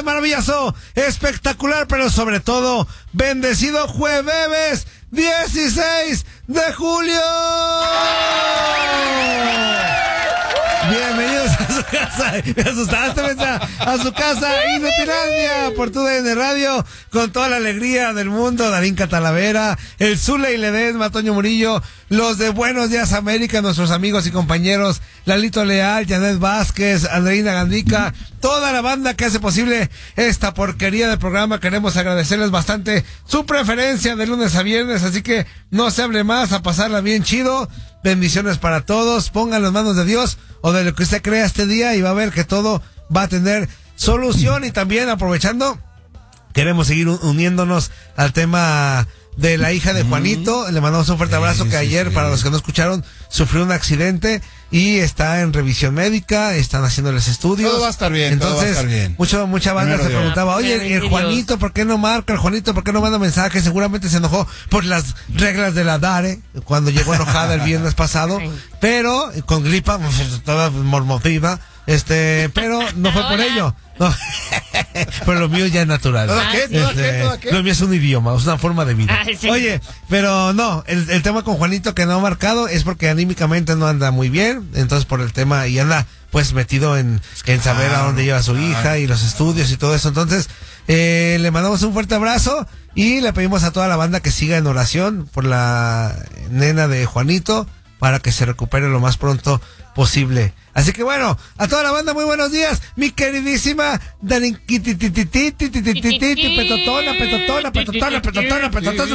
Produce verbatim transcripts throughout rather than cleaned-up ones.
maravilloso, espectacular, pero sobre todo, bendecido jueves dieciséis de julio. Bienvenidos a su casa. Me asustaste, mensa. A su casa, Inutilandia, por tu D N Radio, con toda la alegría del mundo. Darín Catalavera, el Zule y Ledesma, Toño Murillo, los de Buenos Días América, nuestros amigos y compañeros, Lalito Leal, Janet Vázquez, Andreina Gandica, toda la banda que hace posible esta porquería de programa. Queremos agradecerles bastante su preferencia de lunes a viernes, así que no se hable más, a pasarla bien chido. Bendiciones para todos, pongan las manos de Dios o de lo que usted crea este día y va a ver que todo va a tener solución. Y también, aprovechando, queremos seguir uniéndonos al tema de la hija de Juanito. Le mandamos un fuerte abrazo, sí, que ayer, sí, para los que no escucharon, sufrió un accidente y está en revisión médica, están haciéndoles estudios. Todo va a estar bien. Entonces, todo va a estar bien. Mucho, mucha banda Primero se Dios. preguntaba, oye, el Juanito, ¿por qué no marca? El Juanito, ¿por qué no manda mensaje? Seguramente se enojó por las reglas de la DARE, cuando llegó enojada el viernes pasado, pero con gripa, toda mormofida, este, pero no fue por ello. No. Pero lo mío ya es natural. ¿Todo qué? ¿Todo este, qué? ¿Todo qué? Lo mío es un idioma, es una forma de vida. Ay, sí. Oye, pero no, el, el tema con Juanito que no ha marcado es porque anímicamente no anda muy bien, entonces por el tema, y anda pues metido en, en saber a dónde lleva a su hija y los estudios y todo eso. Entonces, eh, le mandamos un fuerte abrazo y le pedimos a toda la banda que siga en oración por la nena de Juanito para que se recupere lo más pronto posible. Así que bueno, a toda la banda, muy buenos días, mi queridísima Darinquitititititititititi, petotona, petotona, petotona, petotona, petotona.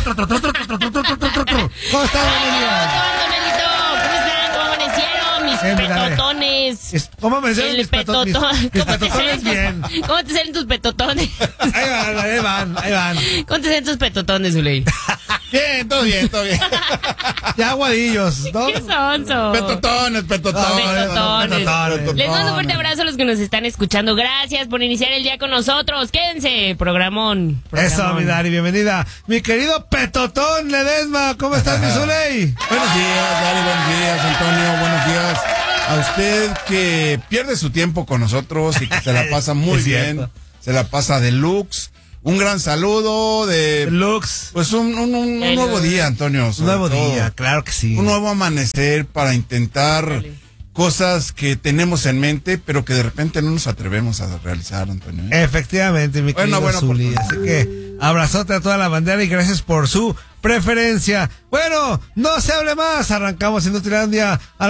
¿Cómo estás, buenos días? ¿Cómo amanecieron mis petotones? ¿Cómo amanecieron mis petotones? Mis petotones bien. ¿Cómo te salen tus petotones? Ahí van, ahí van, ahí van. ¿Cómo te salen tus petotones, Zuley? Bien, todo bien, todo bien. Ya aguadillos, ¿no? ¿Qué sonso? Petotones, petotones. Petotones. Petotones. Les mando un fuerte abrazo a los que nos están escuchando. Gracias por iniciar el día con nosotros. Quédense, programón. programón. Eso, mi Dari, bienvenida. Mi querido Petotón Ledesma, ¿cómo estás, mi Zuley? Buenos días, Dari, buenos días, Antonio, buenos días a usted que pierde su tiempo con nosotros y que se la pasa muy Es bien, cierto. se la pasa deluxe. Un gran saludo de... Lux. Pues un, un, un, un nuevo día, Antonio. Un nuevo todo. día, claro que sí. Un nuevo amanecer para intentar Dale. cosas que tenemos en mente, pero que de repente no nos atrevemos a realizar, Antonio. Efectivamente, mi Bueno, querido bueno, Zuli. por- Así que abrazote a toda la bandera y gracias por su preferencia. Bueno, no se hable más. Arrancamos Inutilandia a la